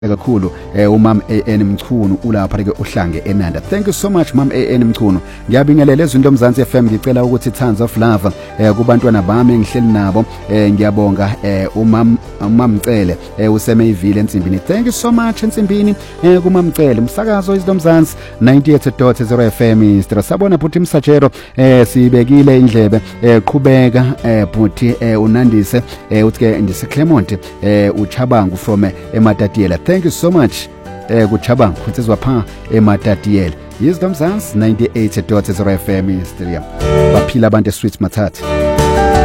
kakhulu umam AN Mchunu ulapha ke uhlange eNanda. Thank you so much mam AN Mchunu. Ngiyabingelela ezinto Mzansi FM, ngicela ukuthi Tons of Love kubantwana bami engihleli nabo. Ngiyabonga umamcele usemeyivile ensimbini. Thank you so much ensimbini kumamcele. Umsakazo izinto Mzansi 98.0 FM. Sabona futhi Msajero sibekile indlebe qhubeka futhi unandise uthi ke ndise Clement uChabangu from eMatatiyela. Thank you so much kuChabangu kutsizwa pha eMatatiyela. Yizo Mzansi 98.0 FM studio. Baphila abantu eSweet Mathatha.